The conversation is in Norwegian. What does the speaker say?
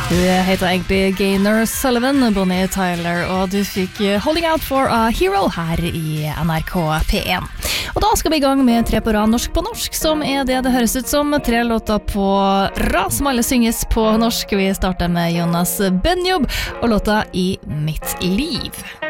Du heter egentlig Gaynor Sullivan, Bonnie Tyler, og du fikk Holding Out for a Hero her i NRK P1. Og da skal vi i gang med 3 på rad norsk på norsk, som det høres ut som 3 låter på rad, som alle synges på norsk. Vi starter med Jonas Benjob og låta I mitt liv.